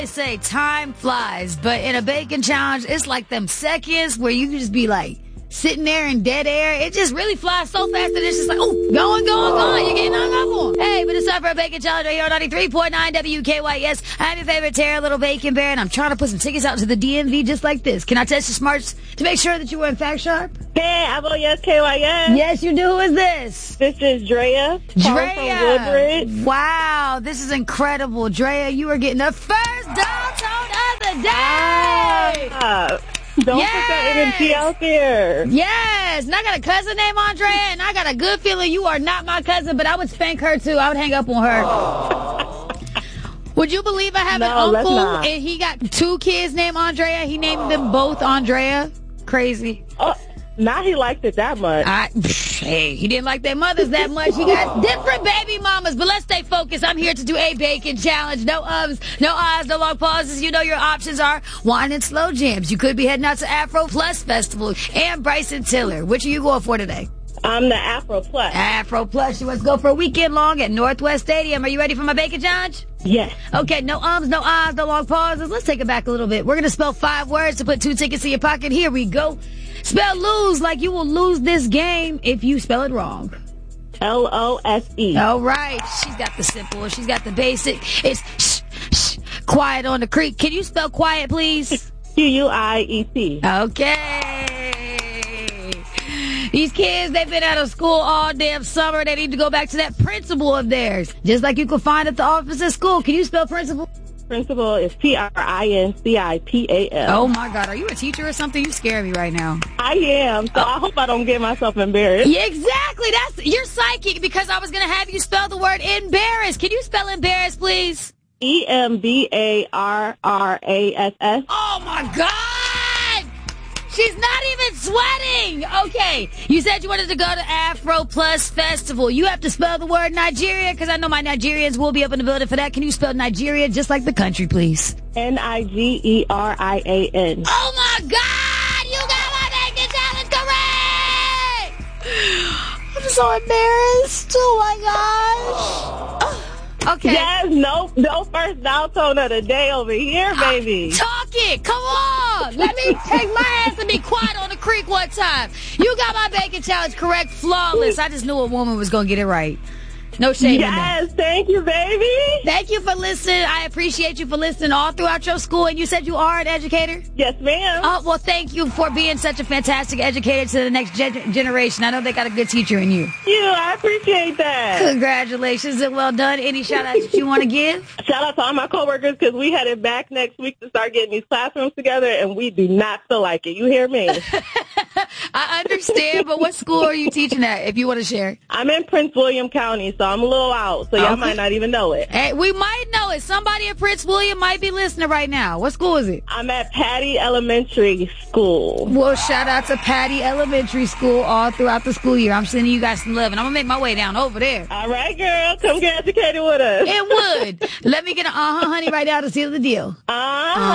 They say time flies, but in a bacon challenge, it's like them seconds where you can just be like sitting there in dead air. It just really flies so fast that it's just like, oh, going. You're getting hung up on. Hey, but it's time for a bacon challenge right here on 93.9 WKYS. I'm your favorite Tara, Little Bacon Bear, and I'm trying to put some tickets out to the DMV just like this. Can I test your smarts to make sure that you were in fact sharp? Hey, I'm on Yes KYS. Yes, you do. Who is this? This is Drea. Calling from Woodbridge. Wow, this is incredible. Drea, you are getting the first dial tone of the day. Don't put that energy out there. Yes, and I got a cousin named Andrea, and I got a good feeling you are not my cousin, but I would spank her too. I would hang up on her. Would you believe I have an uncle and he got 2 kids named Andrea? He named them both Andrea. Crazy. Oh, now he liked it that much. Hey, he didn't like their mothers that much. He got different baby mamas. But let's stay focused. I'm here to do a bacon challenge. No ums, no ahs, no long pauses. You know your options are wine and slow jams. You could be heading out to Afro Plus Festival and Bryson Tiller. Which are you going for today? I'm the Afro Plus. Afro Plus. She wants to go for a weekend long at Northwest Stadium. Are you ready for my bacon challenge? Yes. Okay, no ums, no ahs, no long pauses. Let's take it back a little bit. We're going to spell 5 words to put 2 tickets in your pocket. Here we go. Spell lose like you will lose this game if you spell it wrong. LOSE. All right. She's got the simple. She's got the basic. It's quiet on the creek. Can you spell quiet, please? QUIET. Okay. These kids, they've been out of school all damn summer. They need to go back to that principal of theirs. Just like you can find at the office at school. Can you spell principal? Principal is PRINCIPAL. Oh my God, are you a teacher or something? You scare me right now. I am, so I hope I don't get myself embarrassed. Yeah, exactly. You're psychic because I was going to have you spell the word embarrassed. Can you spell embarrassed, please? EMBARRASS. Oh my God! She's not even sweating! Okay, you said you wanted to go to Afro Plus Festival. You have to spell the word Nigeria, because I know my Nigerians will be up in the building for that. Can you spell Nigeria just like the country, please? NIGERIAN. Oh my God! You got my bacon challenge correct! I'm so embarrassed. Oh my gosh. Okay. Yes, no first dial tone of the day over here, baby. Talk it. Come on. Let me take my ass and be quiet on the creek one time. You got my bacon challenge correct, flawless. I just knew a woman was going to get it right. No shame in that. Yes, thank you, baby. Thank you for listening. I appreciate you for listening all throughout your school. And you said you are an educator? Yes, ma'am. Oh, well, thank you for being such a fantastic educator to the next generation. I know they got a good teacher in you. Thank you. I appreciate that. Congratulations and well done. Any shout-outs that you want to give? Shout out to all my coworkers because we headed back next week to start getting these classrooms together, and we do not feel like it. You hear me? I understand, but what school are you teaching at, if you want to share? I'm in Prince William County, so I'm a little out, so y'all might not even know it. Hey, we might know it. Somebody at Prince William might be listening right now. What school is it? I'm at Patty Elementary School. Well, shout out to Patty Elementary School all throughout the school year. I'm sending you guys some love, and I'm going to make my way down over there. All right, girl. Come get educated with us. It would. Let me get an honey right now to seal the deal.